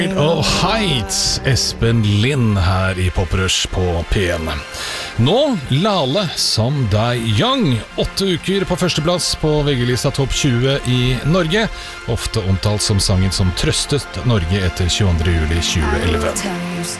Og Heights, Espen Lind her i Poprush på P1. Nå Lale som Dai Young, 8 uker på førsteplass på VG-lista Topp 20 i Norge, ofte omtalt som sangen som trøstet Norge etter 22. juli 2011.